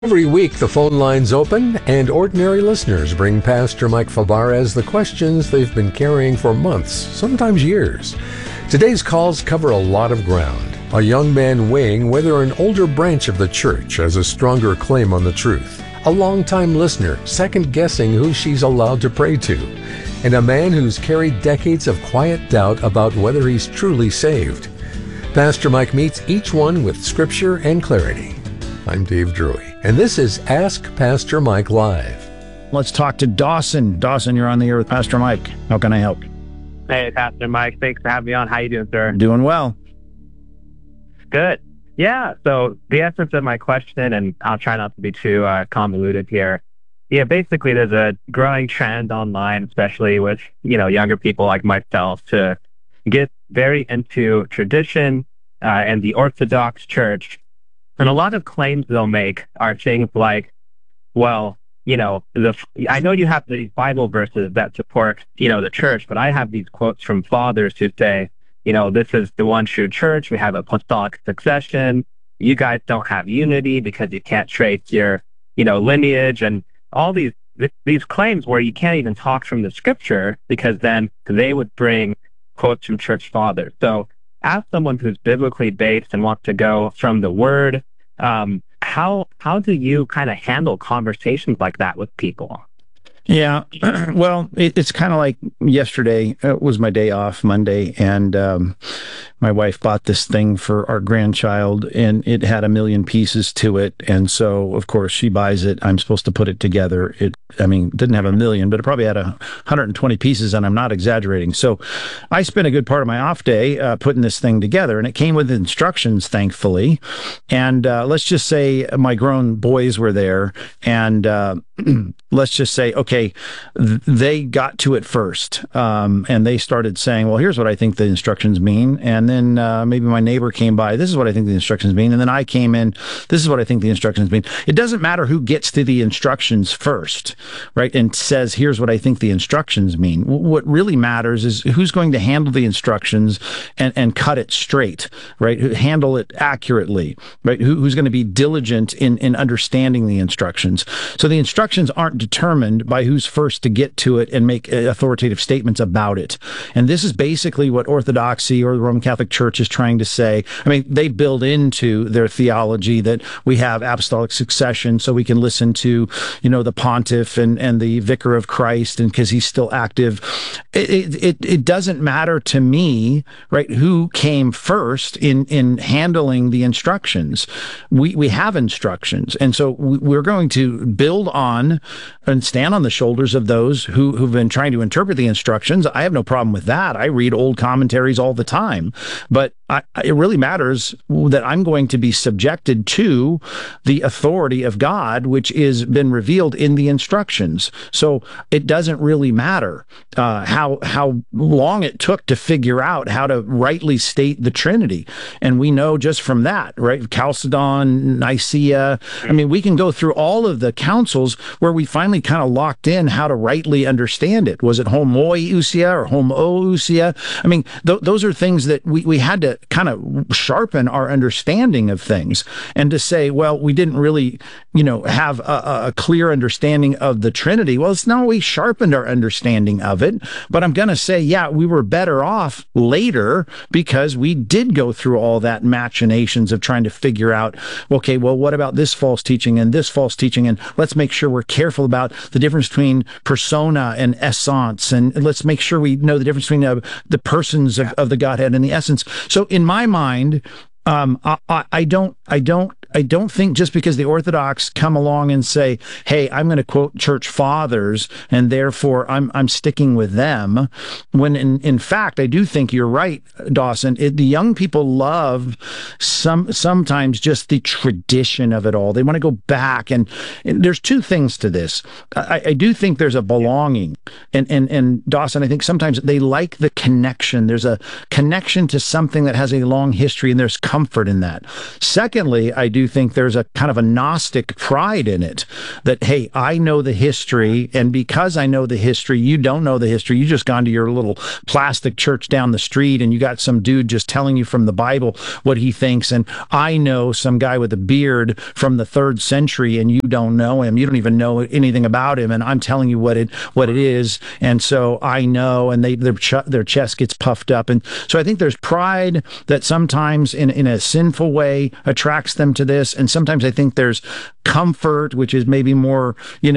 Every week, the phone lines open, and ordinary listeners bring Pastor Mike Fabarez the questions they've been carrying for months, sometimes years. Today's calls cover a lot of ground. A young man weighing whether an older branch of the church has a stronger claim on the truth. A longtime listener second-guessing who she's allowed to pray to. And a man who's carried decades of quiet doubt about whether he's truly saved. Pastor Mike meets each one with scripture and clarity. I'm Dave Drury, and this is Ask Pastor Mike Live. Let's talk to Dawson. Dawson, you're on the air with Pastor Mike. How can I help? Hey, Pastor Mike. Thanks for having me on. How you doing, sir? Doing well. Good. Yeah, so the essence of my question, and I'll try not to be too convoluted here. Yeah, basically there's a growing trend online, especially with, younger people like myself, to get very into tradition and the Orthodox Church. And a lot of claims they'll make are things like, well, I know you have the Bible verses that support, the church, but I have these quotes from fathers who say, this is the one true church. We have apostolic succession. You guys don't have unity because you can't trace your, lineage, and all these claims where you can't even talk from the scripture because then they would bring quotes from church fathers. So as someone who's biblically based and wants to go from the word, how do you kind of handle conversations like that with people? Yeah, well, it's kind of like yesterday. It was my day off, Monday, and my wife bought this thing for our grandchild, and it had 1 million pieces to it. And so, of course, she buys it. I'm supposed to put it together. It didn't have 1 million, but it probably had 120 pieces, and I'm not exaggerating. So I spent a good part of my off day putting this thing together, and it came with instructions, thankfully. And let's just say my grown boys were there, and let's just say, okay, they got to it first, and they started saying, well, here's what I think the instructions mean. And then maybe my neighbor came by, this is what I think the instructions mean. And then I came in, this is what I think the instructions mean. It doesn't matter who gets to the instructions first, right, and says, here's what I think the instructions mean. What really matters is who's going to handle the instructions and cut it straight, right, handle it accurately, right, who's going to be diligent in understanding the instructions. So the instructions aren't determined by who's first to get to it and make authoritative statements about it. And this is basically what Orthodoxy or the Roman Catholic Church is trying to say. They build into their theology that we have apostolic succession so we can listen to, the pontiff and the vicar of Christ, and because he's still active. It doesn't matter to me, right, who came first in handling the instructions. We have instructions. And so we're going to build on and stand on the shoulders of those who've been trying to interpret the instructions. I have no problem with that. I read old commentaries all the time, but it really matters that I'm going to be subjected to the authority of God, which has been revealed in the instructions. So it doesn't really matter how long it took to figure out how to rightly state the Trinity. And we know just from that, right? Chalcedon, Nicaea. We can go through all of the councils where we finally kind of locked in how to rightly understand it. Was it homoousia or homoousia? Those are things that we had to kind of sharpen our understanding of things, and to say, well, we didn't really, have a clear understanding of the Trinity. Well, it's not we sharpened our understanding of it, but I'm going to say, yeah, we were better off later because we did go through all that machinations of trying to figure out, okay, well, what about this false teaching and this false teaching? And let's make sure we're careful about the difference between persona and essence, and let's make sure we know the difference between the persons of the Godhead and the essence. So in my mind, I don't think just because the Orthodox come along and say, hey, I'm going to quote church fathers and therefore I'm sticking with them, when in fact, I do think you're right, Dawson. The young people love sometimes just the tradition of it all. They want to go back, and there's two things to this. I do think there's a belonging, and Dawson, I think sometimes they like the connection. There's a connection to something that has a long history, and there's comfort in that. Secondly, I do do think there's a kind of a Gnostic pride in it that, hey, I know the history, and because I know the history, you don't know the history. You just gone to your little plastic church down the street and you got some dude just telling you from the Bible what he thinks. And I know some guy with a beard from the 3rd century and you don't know him. You don't even know anything about him. And I'm telling you what it is. And so I know, and their chest gets puffed up. And so I think there's pride that sometimes in a sinful way attracts them to this. And sometimes I think there's comfort, which is maybe more,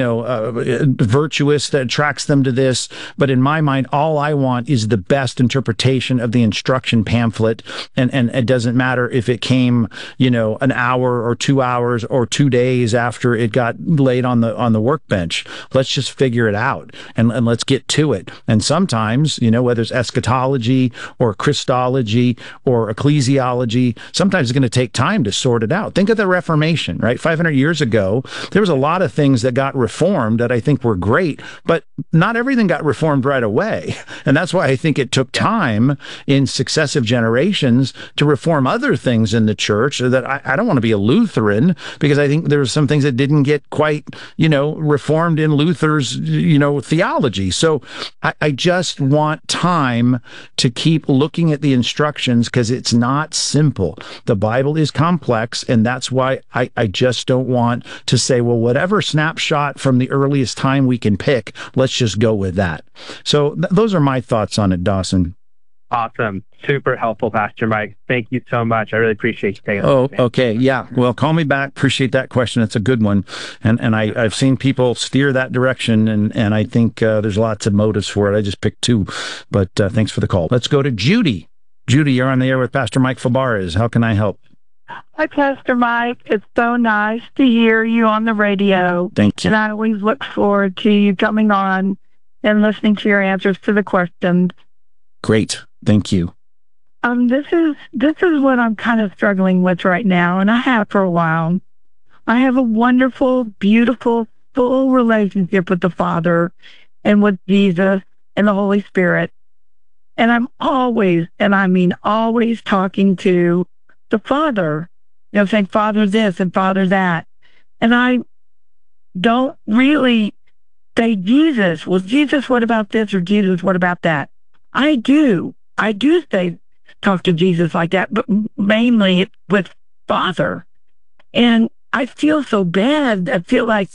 virtuous, that attracts them to this. But in my mind, all I want is the best interpretation of the instruction pamphlet. And it doesn't matter if it came, an hour or 2 hours or 2 days after it got laid on the workbench. Let's just figure it out and let's get to it. And sometimes, whether it's eschatology or Christology or ecclesiology, sometimes it's going to take time to sort it out. Think of the Reformation, right? 500 years ago, there was a lot of things that got reformed that I think were great, but not everything got reformed right away. And that's why I think it took time in successive generations to reform other things in the church. That I don't want to be a Lutheran, because I think there's some things that didn't get quite, reformed in Luther's, theology. So I just want time to keep looking at the instructions, because it's not simple. The Bible is complex, and that's why I just don't want to say, well, whatever snapshot from the earliest time we can pick, let's just go with that. So those are my thoughts on it, Dawson. Awesome. Super helpful, Pastor Mike. Thank you so much. I really appreciate you taking it. Oh, okay. Yeah. Well, call me back. Appreciate that question. It's a good one. And I've seen people steer that direction, and I think there's lots of motives for it. I just picked 2, but thanks for the call. Let's go to Judy. Judy, you're on the air with Pastor Mike Fabarez. How can I help? Hi, Pastor Mike. It's so nice to hear you on the radio. Thank you. And I always look forward to you coming on and listening to your answers to the questions. Great. Thank you. This is what I'm kind of struggling with right now, and I have for a while. I have a wonderful, beautiful, full relationship with the Father and with Jesus and the Holy Spirit. And I'm always, and I mean always, talking to the Father, saying, Father this and Father that. And I don't really say, Jesus, well, Jesus, what about this? Or Jesus, what about that? I do say, talk to Jesus like that, but mainly with Father. And I feel so bad. I feel like,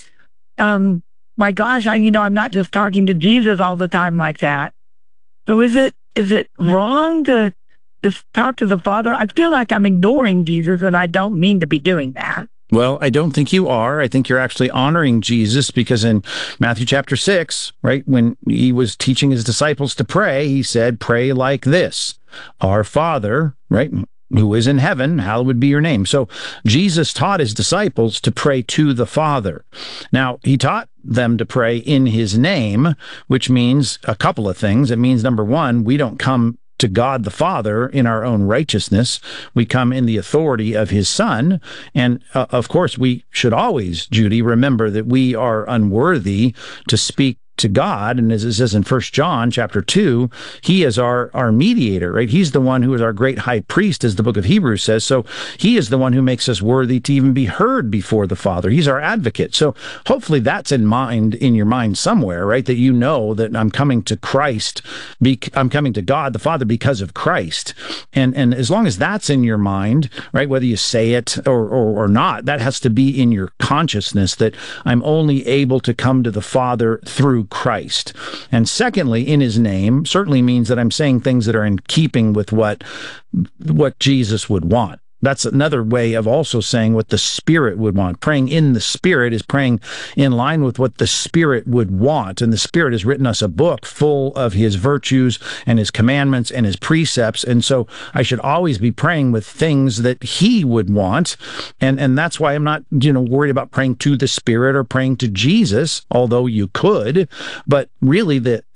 my gosh, I'm not just talking to Jesus all the time like that. So is it wrong to just talk to the Father? I feel like I'm ignoring Jesus, and I don't mean to be doing that. Well, I don't think you are. I think you're actually honoring Jesus, because in Matthew chapter 6, right, when he was teaching his disciples to pray, he said, pray like this: Our Father, right, who is in heaven, hallowed be your name. So Jesus taught his disciples to pray to the Father. Now, he taught them to pray in his name, which means a couple of things. It means, number one, we don't come to God the Father in our own righteousness. We come in the authority of his Son. And of course, we should always, Judy, remember that we are unworthy to speak to God. And as it says in 1 John chapter 2, he is our mediator, right? He's the one who is our great high priest, as the book of Hebrews says. So he is the one who makes us worthy to even be heard before the Father. He's our advocate. So hopefully that's in your mind somewhere, right? That you know that I'm coming to Christ, I'm coming to God the Father because of Christ. And as long as that's in your mind, right, whether you say it or not, that has to be in your consciousness, that I'm only able to come to the Father through Christ. And secondly, in his name certainly means that I'm saying things that are in keeping with what Jesus would want. That's another way of also saying what the Spirit would want. Praying in the Spirit is praying in line with what the Spirit would want. And the Spirit has written us a book full of his virtues and his commandments and his precepts. And so I should always be praying with things that he would want. And that's why I'm not, worried about praying to the Spirit or praying to Jesus, although you could. But really,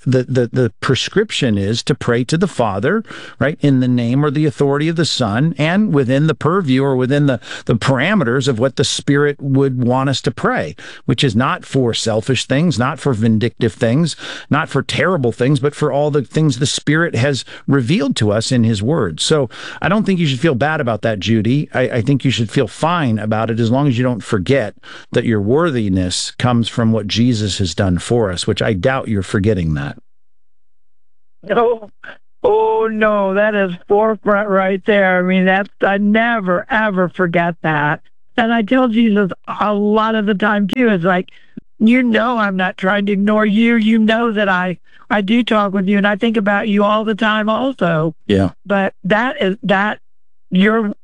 the prescription is to pray to the Father, right, in the name or the authority of the Son, and within the purview or within the parameters of what the Spirit would want us to pray, which is not for selfish things, not for vindictive things, not for terrible things, but for all the things the Spirit has revealed to us in His Word. So I don't think you should feel bad about that, Judy. I think you should feel fine about it as long as you don't forget that your worthiness comes from what Jesus has done for us, which I doubt you're forgetting that. Oh no, that is forefront right there. I mean, I never, ever forget that. And I tell Jesus a lot of the time too, it's like, I'm not trying to ignore you. You know that I do talk with you and I think about you all the time also. Yeah. But your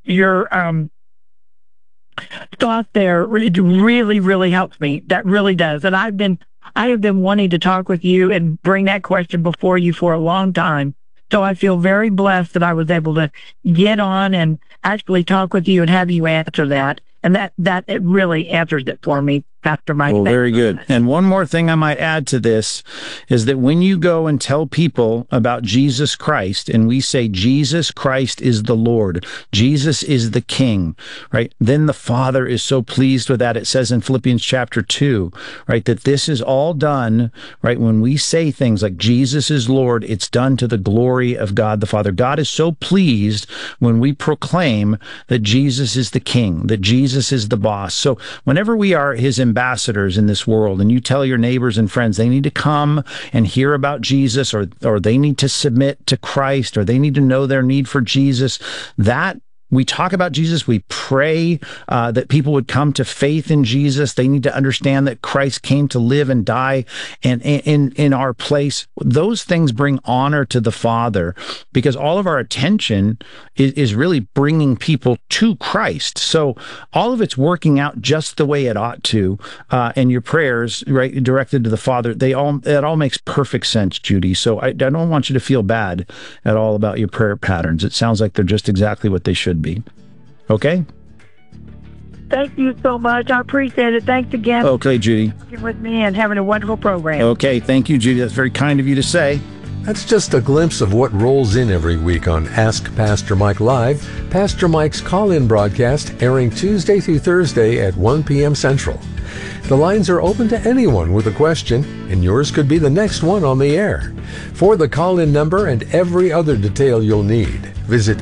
thought there, it really, really helps me. That really does. And I have been wanting to talk with you and bring that question before you for a long time. So I feel very blessed that I was able to get on and actually talk with you and have you answer that. And that it really answers it for me, Pastor Mike. Well, very good. And one more thing I might add to this is that when you go and tell people about Jesus Christ, and we say Jesus Christ is the Lord, Jesus is the King, right? Then the Father is so pleased with that. It says in Philippians chapter 2, right, that this is all done, right? When we say things like Jesus is Lord, it's done to the glory of God the Father. God is so pleased when we proclaim that Jesus is the King, that Jesus is the boss. So whenever we are His ambassadors in this world, and you tell your neighbors and friends they need to come and hear about Jesus, or they need to submit to Christ, or they need to know their need for Jesus, that we talk about Jesus. We pray that people would come to faith in Jesus. They need to understand that Christ came to live and die and in our place. Those things bring honor to the Father, because all of our attention is really bringing people to Christ. So all of it's working out just the way it ought to. And your prayers, right, directed to the Father, it all makes perfect sense, Judy. So I don't want you to feel bad at all about your prayer patterns. It sounds like they're just exactly what they should be. Okay? Thank you so much. I appreciate it. Thanks again. Okay, Judy. For being with me and having a wonderful program. Okay, thank you, Judy. That's very kind of you to say. That's just a glimpse of what rolls in every week on Ask Pastor Mike Live, Pastor Mike's call-in broadcast airing Tuesday through Thursday at 1 p.m. Central. The lines are open to anyone with a question, and yours could be the next one on the air. For the call-in number and every other detail you'll need, visit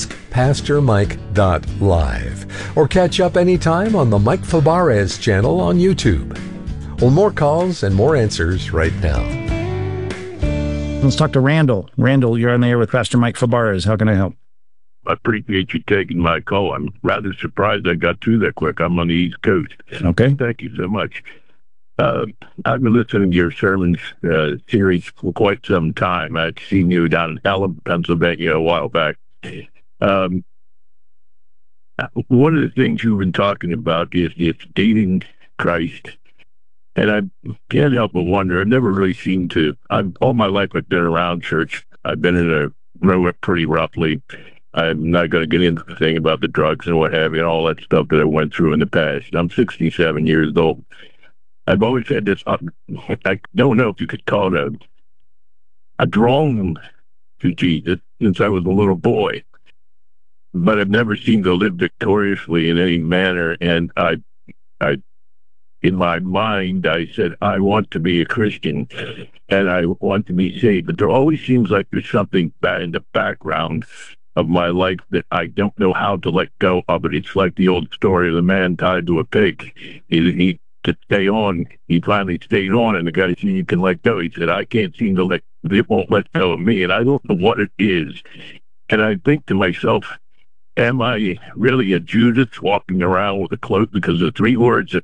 AskPastorMike.live or catch up anytime on the Mike Fabarez channel on YouTube. Well, more calls and more answers right now. Let's talk to Randall. Randall, you're on the air with Pastor Mike Fabarez. How can I help? I appreciate you taking my call. I'm rather surprised I got through that quick. I'm on the East Coast. Okay. Thank you so much. I've been listening to your sermons series for quite some time. I'd seen you down in Hallam, Pennsylvania a while back. One of the things you've been talking about is dating Christ. And I can't help but wonder, I've never really seemed to, all my life I've been around church. I've been in a row pretty roughly. I'm not going to get into the thing about the drugs and what have you and all that stuff that I went through in the past. I'm 67 years old. I've always had this, I don't know if you could call it a drawing to Jesus since I was a little boy. But I've never seemed to live victoriously in any manner. And I in my mind, I said, I want to be a Christian and I want to be saved. But there always seems like there's something bad in the background of my life that I don't know how to let go of it. It's like the old story of the man tied to a pig. He to stay on, he finally stayed on, and the guy said, you can let go. He said, I can't seem to it won't let go of me, and I don't know what it is. And I think to myself, am I really a Judas walking around with a cloak? Because the those words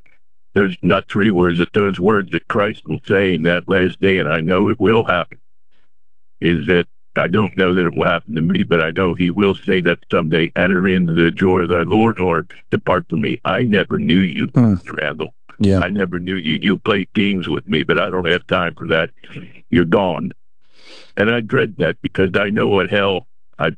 that Christ will say in that last day, and I know it will happen, is that I don't know that it will happen to me, but I know he will say that someday, enter into the joy of thy Lord, or depart from me. I never knew you, Mr. Randall. Yeah. I never knew you. You played games with me, but I don't have time for that. You're gone. And I dread that because I know what hell, I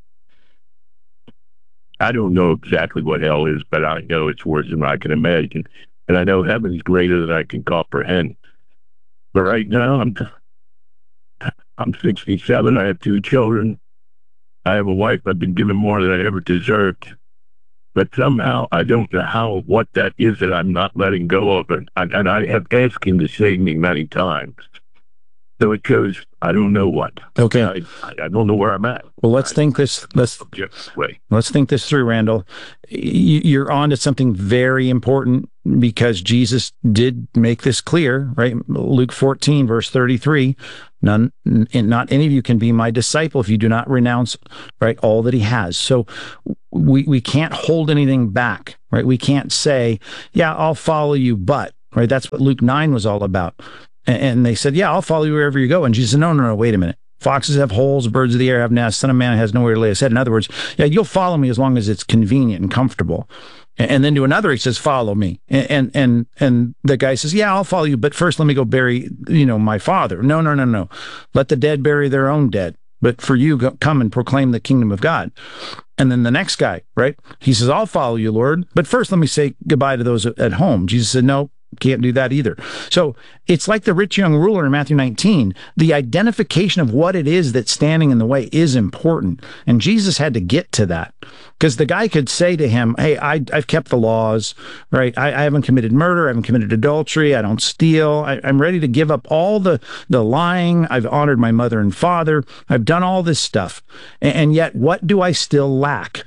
don't know exactly what hell is, but I know it's worse than I can imagine. And I know heaven is greater than I can comprehend. But right now, I'm 67. I have 2 children. I have a wife. I've been given more than I ever deserved. But somehow I don't know what that is that I'm not letting go of it. And I have asked him to save me many times. So it goes, I don't know what. Okay. I don't know where I'm at. Well, let's think this through, Randall. You're on to something very important, because Jesus did make this clear, right? Luke 14, verse 33, not any of you can be my disciple if you do not renounce, right, all that he has. So we can't hold anything back, right? We can't say, yeah, I'll follow you, but, right? That's what Luke 9 was all about. And they said, yeah, I'll follow you wherever you go. And Jesus said, no, wait a minute. Foxes have holes, birds of the air have nests, Son of Man has nowhere to lay his head. In other words, yeah, you'll follow me as long as it's convenient and comfortable. And then to another, he says, follow me. And the guy says, yeah, I'll follow you, but first let me go bury, my father. No. Let the dead bury their own dead. But for you, come and proclaim the kingdom of God. And then the next guy, right? He says, I'll follow you, Lord. But first, let me say goodbye to those at home. Jesus said, no. Can't do that either. So it's like the rich young ruler in Matthew 19. The identification of what it is that's standing in the way is important. And Jesus had to get to that, because the guy could say to him, hey, I've kept the laws, right? I haven't committed murder. I haven't committed adultery. I don't steal. I'm ready to give up all the lying. I've honored my mother and father. I've done all this stuff. And yet, what do I still lack?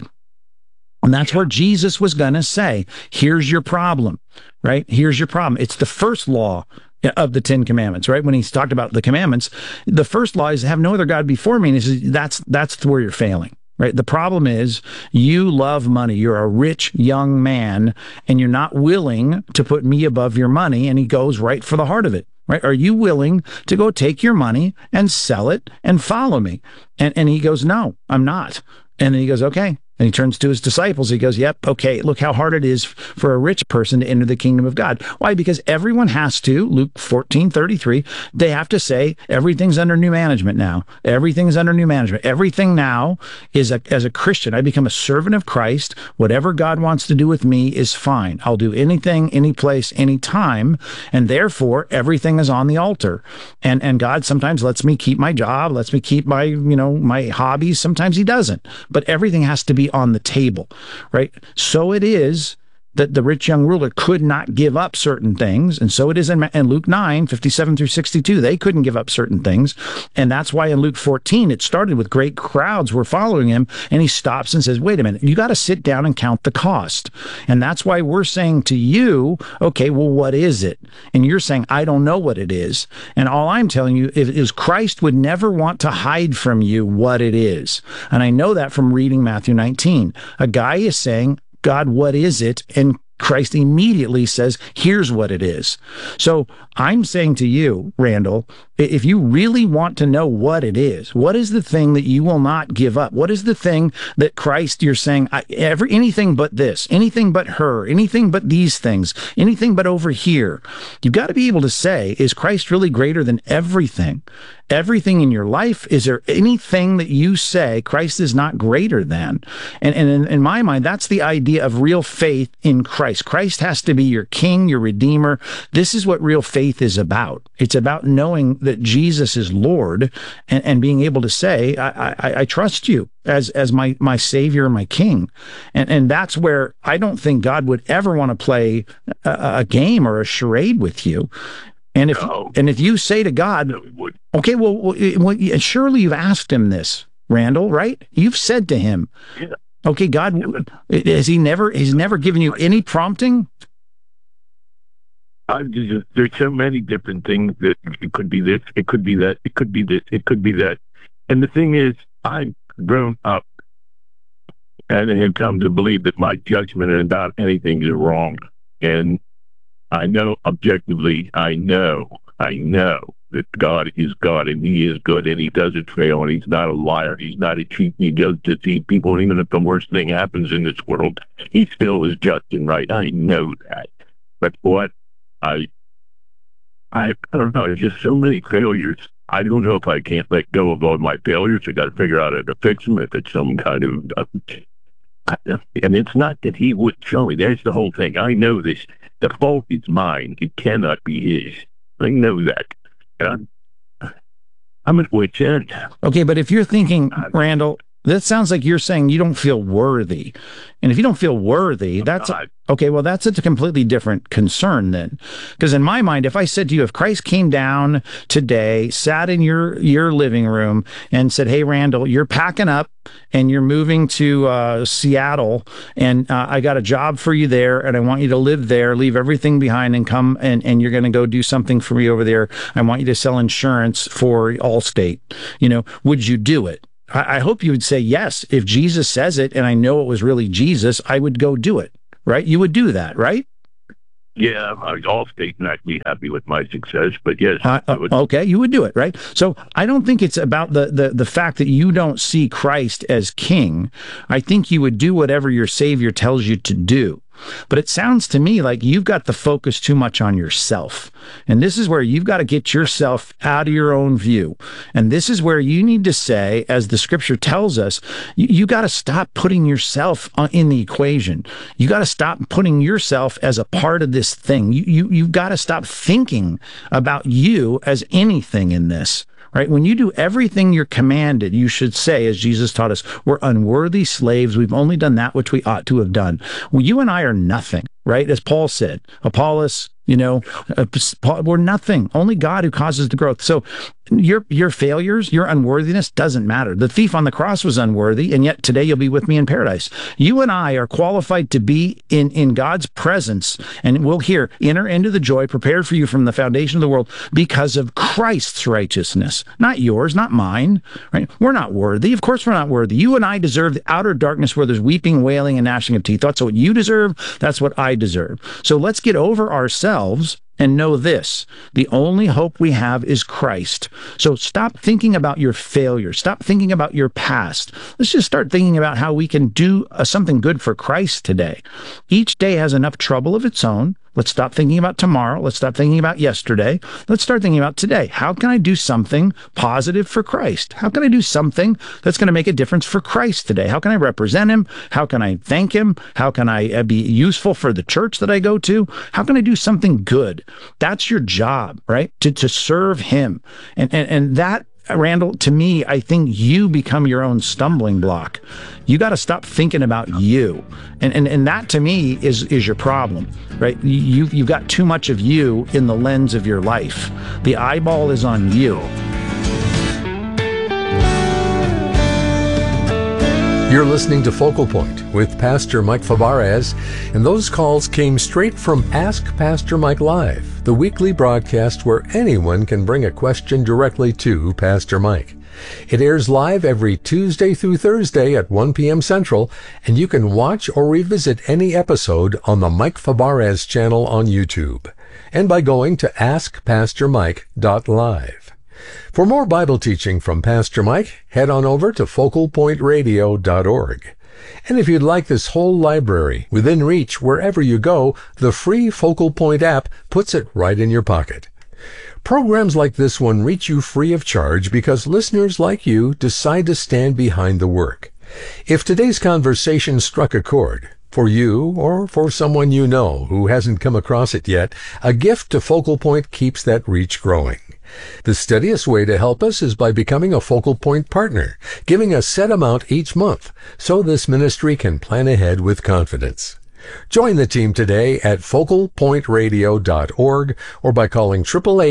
And that's where Jesus was going to say, here's your problem, right? Here's your problem. It's the first law of the 10 commandments, right? When he's talked about the commandments, the first law is have no other God before me. And he says, that's where you're failing, right? The problem is you love money. You're a rich young man and you're not willing to put me above your money. And he goes right for the heart of it. Right? Are you willing to go take your money and sell it and follow me? And he goes, no, I'm not. And then he goes, okay. And he turns to his disciples. He goes, yep, okay, look how hard it is for a rich person to enter the kingdom of God. Why? Because everyone has to, Luke 14:33, they have to say, everything's under new management now. Everything's under new management. Everything now is, as a Christian, I become a servant of Christ. Whatever God wants to do with me is fine. I'll do anything, any place, any time. And therefore, everything is on the altar. And God sometimes lets me keep my job, lets me keep my, my hobbies. Sometimes he doesn't. But everything has to be on the table, right? So it is that the rich young ruler could not give up certain things. And so it is in Luke 9, 57 through 62. They couldn't give up certain things. And that's why in Luke 14, it started with great crowds were following him. And he stops and says, wait a minute, you got to sit down and count the cost. And that's why we're saying to you, okay, well, what is it? And you're saying, I don't know what it is. And all I'm telling you is Christ would never want to hide from you what it is. And I know that from reading Matthew 19. A guy is saying, God, what is it? And Christ immediately says, here's what it is. So I'm saying to you, Randall, if you really want to know what it is, what is the thing that you will not give up? What is the thing that Christ, you're saying, anything but this, anything but her, anything but these things, anything but over here? You've got to be able to say, is Christ really greater than everything? Everything in your life? Is there anything that you say Christ is not greater than? And in my mind, that's the idea of real faith in Christ. Christ has to be your king, your redeemer. This is what real faith is about. It's about knowing that Jesus is Lord and being able to say, I trust you as my Savior and my King. And that's where I don't think God would ever want to play a game or a charade with you. And if you say to God, okay, well, surely you've asked him this, Randall, right? You've said to him, okay, God, he's never given you any prompting? There's so many different things that it could be this, it could be that, it could be this, it could be that. And the thing is, I've grown up and have come to believe that my judgment about anything is wrong. And I know objectively, I know that God is God and he is good and he doesn't fail and he's not a liar. He's not a cheat. He does deceive people. And even if the worst thing happens in this world, he still is just and right. I know that. But what I don't know. There's just so many failures. I don't know if I can't let go of all my failures. I got to figure out how to fix them. If it's some kind of, and it's not that he would show me. There's the whole thing. I know this. The fault is mine. It cannot be his. I know that. I'm at wit's end. Okay, but if you're thinking, Randall, that sounds like you're saying you don't feel worthy. And if you don't feel worthy, that's okay. Well, that's a completely different concern then. Because in my mind, if I said to you, if Christ came down today, sat in your living room and said, hey, Randall, you're packing up and you're moving to Seattle, and I got a job for you there, and I want you to live there, leave everything behind and come and you're going to go do something for me over there. I want you to sell insurance for Allstate. Would you do it? I hope you would say yes. If Jesus says it and I know it was really Jesus, I would go do it, right? You would do that, right? Yeah, Allstate not be happy with my success, but yes. I would. Okay, you would do it, right? So I don't think it's about the fact that you don't see Christ as king. I think you would do whatever your Savior tells you to do. But it sounds to me like you've got the focus too much on yourself. And this is where you've got to get yourself out of your own view. And this is where you need to say, as the scripture tells us, you got to stop putting yourself in the equation. You got to stop putting yourself as a part of this thing. You've got to stop thinking about you as anything in this. Right? When you do everything you're commanded, you should say, as Jesus taught us, we're unworthy slaves. We've only done that which we ought to have done. Well, you and I are nothing, right? As Paul said, Apollos, we're nothing. Only God who causes the growth. So your failures, your unworthiness doesn't matter. The thief on the cross was unworthy, and yet today you'll be with me in paradise. You and I are qualified to be in God's presence, and we'll enter into the joy prepared for you from the foundation of the world because of Christ's righteousness, not yours, not mine, right? We're not worthy. Of course we're not worthy. You and I deserve the outer darkness where there's weeping, wailing, and gnashing of teeth. That's what you deserve. That's what I deserve. So let's get over ourselves and know this: the only hope we have is Christ. So stop thinking about your failure. Stop thinking about your past. Let's just start thinking about how we can do something good for Christ today. Each day has enough trouble of its own. Let's stop thinking about tomorrow. Let's stop thinking about yesterday. Let's start thinking about today. How can I do something positive for Christ? How can I do something that's going to make a difference for Christ today? How can I represent him? How can I thank him? How can I be useful for the church that I go to? How can I do something good? That's your job, right? To serve him. And that, Randall, to me, I think you become your own stumbling block. You got to stop thinking about you. And that, to me, is your problem, right? You've got too much of you in the lens of your life. The eyeball is on you. You're listening to Focal Point with Pastor Mike Fabarez, and those calls came straight from Ask Pastor Mike Live, the weekly broadcast where anyone can bring a question directly to Pastor Mike. It airs live every Tuesday through Thursday at 1 p.m. Central, and you can watch or revisit any episode on the Mike Fabarez channel on YouTube, and by going to askpastormike.live. For more Bible teaching from Pastor Mike, head on over to focalpointradio.org. And if you'd like this whole library within reach wherever you go, the free Focal Point app puts it right in your pocket. Programs like this one reach you free of charge because listeners like you decide to stand behind the work. If today's conversation struck a chord, for you or for someone you know who hasn't come across it yet, a gift to Focal Point keeps that reach growing. The steadiest way to help us is by becoming a Focal Point partner, giving a set amount each month, so this ministry can plan ahead with confidence. Join the team today at focalpointradio.org or by calling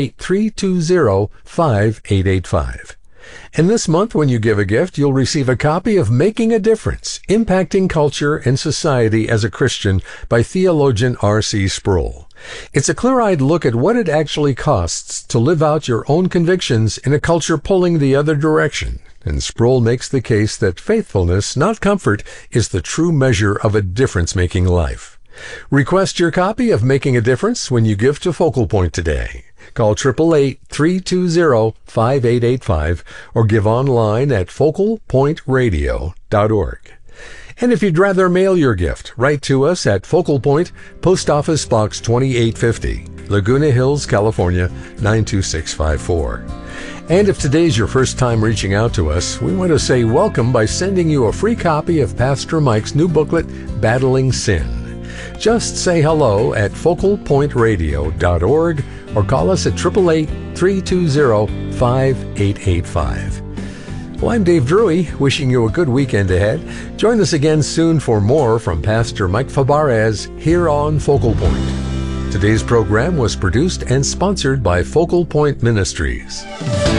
888-320-5885. And this month, when you give a gift, you'll receive a copy of Making a Difference, Impacting Culture and Society as a Christian by theologian R.C. Sproul. It's a clear-eyed look at what it actually costs to live out your own convictions in a culture pulling the other direction. And Sproul makes the case that faithfulness, not comfort, is the true measure of a difference-making life. Request your copy of Making a Difference when you give to Focal Point today. Call 888-320-5885 or give online at focalpointradio.org. And if you'd rather mail your gift, write to us at Focal Point, Post Office Box 2850, Laguna Hills, California, 92654. And if today's your first time reaching out to us, we want to say welcome by sending you a free copy of Pastor Mike's new booklet, Battling Sin. Just say hello at focalpointradio.org or call us at 888-320-5885. 888-5885. Well, I'm Dave Drury, wishing you a good weekend ahead. Join us again soon for more from Pastor Mike Fabarez here on Focal Point. Today's program was produced and sponsored by Focal Point Ministries.